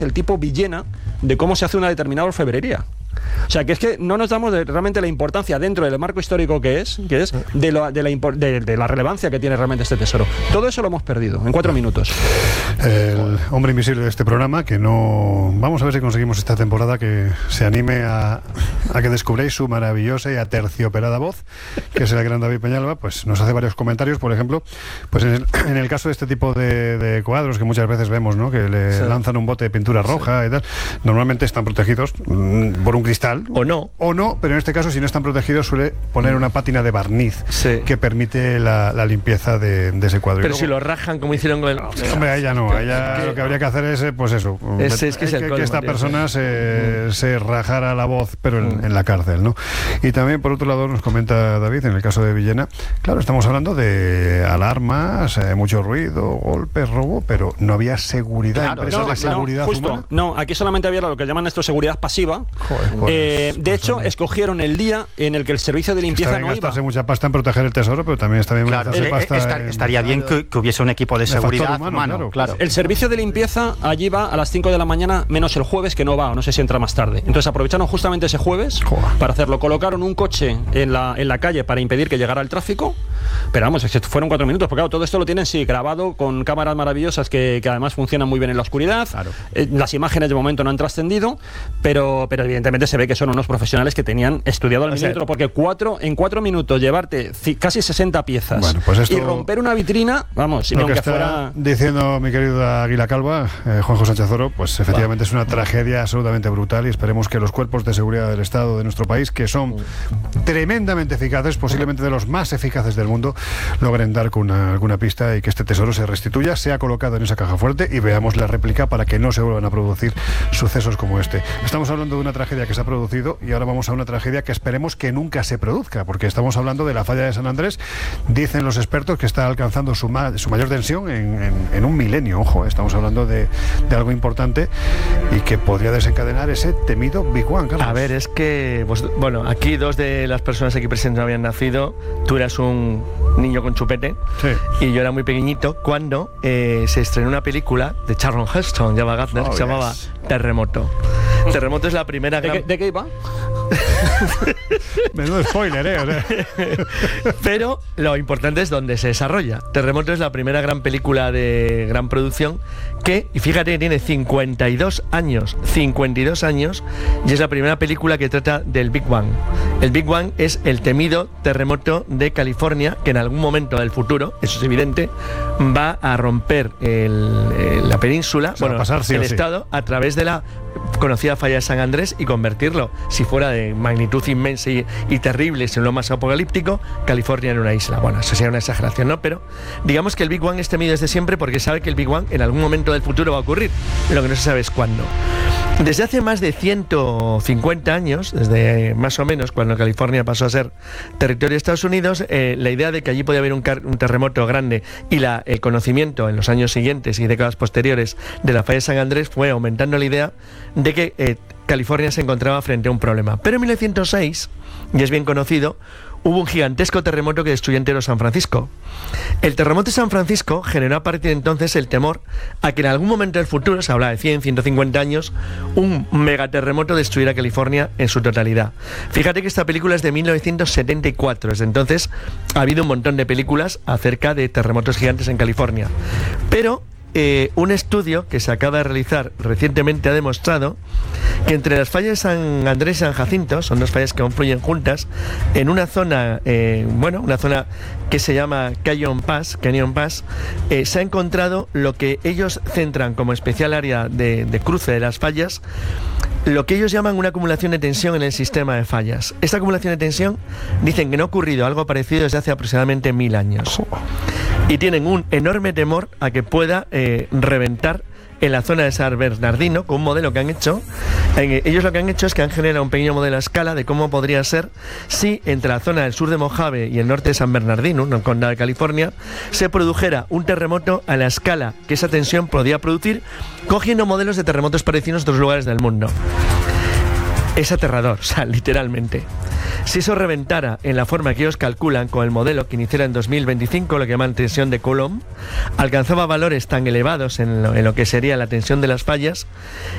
el tipo Villena de cómo se hace una determinada orfebrería. O sea, que es que no nos damos realmente la importancia dentro del marco histórico que es de la relevancia que tiene realmente este tesoro. Todo eso lo hemos perdido en 4 minutos. El hombre invisible de este programa, que no... Vamos a ver si conseguimos esta temporada que se anime a que descubréis su maravillosa y aterciopelada voz, que es el gran David Peñalba. Pues nos hace varios comentarios, por ejemplo, pues en el caso de este tipo de cuadros que muchas veces vemos, ¿no?, que le lanzan un bote de pintura roja y tal, normalmente están protegidos por un cristal o no, pero en este caso, si no están protegidos, suele poner una pátina de barniz que permite la limpieza de ese cuadro. Pero luego, si lo rajan como hicieron con el... Hombre, ahí ya no, lo que habría que hacer es, pues eso, que esta persona se rajara la voz, pero en la cárcel, ¿no? Y también, por otro lado, nos comenta David, en el caso de Villena, claro, estamos hablando de alarmas, mucho ruido, golpes, robo, pero no había seguridad. Claro, de seguridad humana. No, aquí solamente había lo que llaman esto seguridad pasiva. De hecho, escogieron el día en el que el servicio de limpieza no iba. Gastarse mucha pasta en proteger el tesoro, pero también está bien gastarse pasta. Estaría bien que hubiese un equipo de seguridad humano. Claro. El servicio de limpieza allí va a las 5 de la mañana, menos el jueves, que no va, o no sé si entra más tarde. Entonces aprovecharon justamente ese jueves para hacerlo. Colocaron un coche en la calle para impedir que llegara el tráfico. Pero vamos, es que fueron 4 minutos, porque claro, todo esto lo tienen grabado con cámaras maravillosas que además funcionan muy bien en la oscuridad. Claro. Las imágenes de momento no han trascendido, pero evidentemente se ve que son unos profesionales que tenían estudiado al milímetro, porque en 4 minutos llevarte casi 60 piezas y romper una vitrina, vamos, lo que está diciendo mi querido Águila Calva, Juanjo Sánchez Oro, pues efectivamente es una tragedia absolutamente brutal, y esperemos que los cuerpos de seguridad del Estado de nuestro país, que son tremendamente eficaces, posiblemente de los más eficaces del mundo, logren dar con alguna pista y que este tesoro se restituya, sea colocado en esa caja fuerte y veamos la réplica para que no se vuelvan a producir sucesos como este. Estamos hablando de una tragedia que se ha producido y ahora vamos a una tragedia que esperemos que nunca se produzca, porque estamos hablando de la falla de San Andrés. Dicen los expertos que está alcanzando su mayor tensión en un milenio. Ojo, estamos hablando de algo importante y que podría desencadenar ese temido Big One, Carlos. A ver, es que aquí 2 de las personas aquí presentes no habían nacido. Tú eras un niño con chupete y yo era muy pequeñito cuando se estrenó una película de Charlton Heston, Java Gardner, que se llamaba Terremoto. Terremoto es la primera gran... ¿De qué iba? Menudo spoiler, o sea. Pero lo importante es dónde se desarrolla. Terremoto es la primera gran película de gran producción que, y fíjate, tiene 52 años, y es la primera película que trata del Big Bang. El Big Bang es el temido terremoto de California, que en algún momento del futuro, eso es evidente, va a romper la península, el estado, a través de la conocida falla de San Andrés, y convertirlo, si fuera de magnitud inmensa y terrible, en lo más apocalíptico, California en una isla. Bueno, eso sería una exageración, ¿no? Pero digamos que el Big Bang es temido desde siempre porque sabe que el Big Bang en algún momento del futuro va a ocurrir, lo que no se sabe es cuándo. Desde hace más de 150 años, desde más o menos cuando California pasó a ser territorio de Estados Unidos, la idea de que allí podía haber un terremoto grande y el conocimiento en los años siguientes y décadas posteriores de la falla de San Andrés fue aumentando la idea de que California se encontraba frente a un problema. Pero en 1906, y es bien conocido, hubo un gigantesco terremoto que destruyó entero San Francisco. El terremoto de San Francisco generó a partir de entonces el temor a que en algún momento del futuro, se habla de 100, 150 años, un megaterremoto destruyera California en su totalidad. Fíjate que esta película es de 1974, desde entonces ha habido un montón de películas acerca de terremotos gigantes en California. Pero un estudio que se acaba de realizar recientemente ha demostrado que entre las fallas de San Andrés y San Jacinto, son 2 fallas que confluyen juntas, en una zona, una zona que se llama Canyon Pass, se ha encontrado lo que ellos centran como especial área de cruce de las fallas, lo que ellos llaman una acumulación de tensión en el sistema de fallas. Esta acumulación de tensión dicen que no ha ocurrido algo parecido desde hace aproximadamente 1000 años. Y tienen un enorme temor a que pueda reventar en la zona de San Bernardino, con un modelo que han hecho. Ellos lo que han hecho es que han generado un pequeño modelo a escala de cómo podría ser si entre la zona del sur de Mojave y el norte de San Bernardino, en el condado de California, se produjera un terremoto a la escala que esa tensión podía producir, cogiendo modelos de terremotos parecidos en otros lugares del mundo. Es aterrador, o sea, literalmente. Si eso reventara en la forma que ellos calculan con el modelo que iniciara en 2025, lo que llaman tensión de Coulomb, alcanzaba valores tan elevados en lo que sería la tensión de las fallas,